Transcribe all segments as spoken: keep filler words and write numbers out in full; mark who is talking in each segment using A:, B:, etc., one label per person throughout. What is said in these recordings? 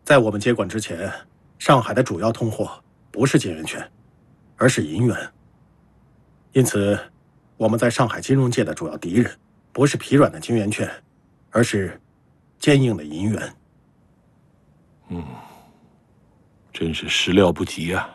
A: 在我们接管之前，上海的主要通货不是金圆券，而是银元。因此，我们在上海金融界的主要敌人，不是疲软的金圆券，而是坚硬的银元。
B: 嗯，真是始料不及呀。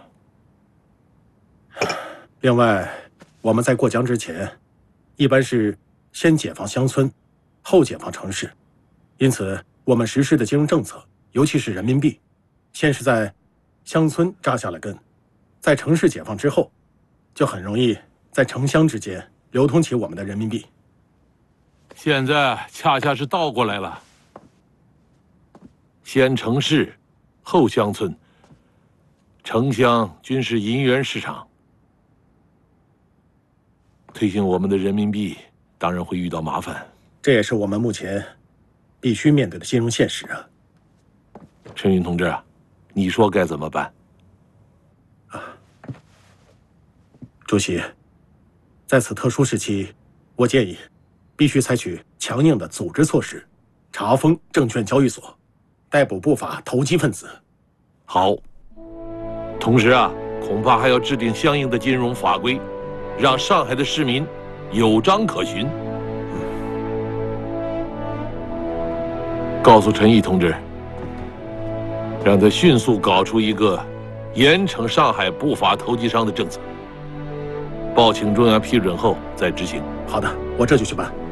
A: 另外，我们在过江之前，一般是先解放乡村，后解放城市，因此我们实施的金融政策，尤其是人民币，先是在乡村扎下了根，在城市解放之后，就很容易在城乡之间流通起我们的人民币。
B: 现在恰恰是倒过来了，先城市，后乡村，城乡均是银元市场。推行我们的人民币，当然会遇到麻烦。
A: 这也是我们目前必须面对的金融现实啊。
B: 陈云同志，你说该怎么办？
A: 啊，主席，在此特殊时期，我建议必须采取强硬的组织措施，查封证券交易所，逮捕不法投机分子。
B: 好。同时啊，恐怕还要制定相应的金融法规，让上海的市民有章可循。嗯，告诉陈毅同志，让他迅速搞出一个严惩上海不法投机商的政策，报请中央批准后再执行。
A: 好的，我这就去办。